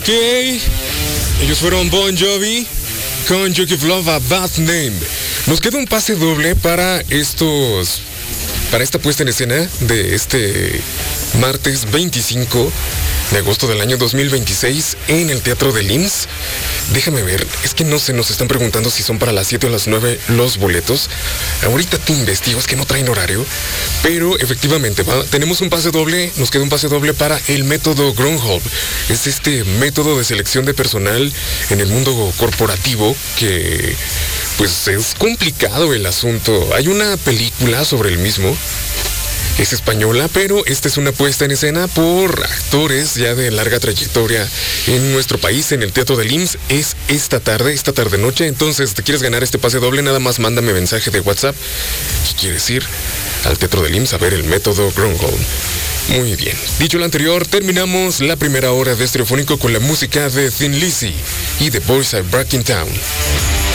Ok, ellos fueron Bon Jovi con You Give Love a Bad Name. Nos queda un pase doble para esta puesta en escena de este martes 25 de agosto del año 2026 en el Teatro del IMSS. Déjame ver, es que no sé, nos están preguntando si son para las 7 o las 9 los boletos. Ahorita te investigo, es que no traen horario. Pero efectivamente, tenemos un pase doble, nos queda un pase doble para el método Groundhog. Es este método de selección de personal en el mundo corporativo que, pues, es complicado el asunto. Hay una película sobre el mismo. Es española, pero esta es una puesta en escena por actores ya de larga trayectoria en nuestro país, en el Teatro del IMSS. Es esta tarde noche. Entonces, ¿te quieres ganar este pase doble? Nada más mándame mensaje de WhatsApp. ¿Qué quieres ir al Teatro del IMSS a ver el método Groundhog? Muy bien. Dicho lo anterior, terminamos la primera hora de Estereofónico con la música de Thin Lizzy y The Boys Are Back in Town.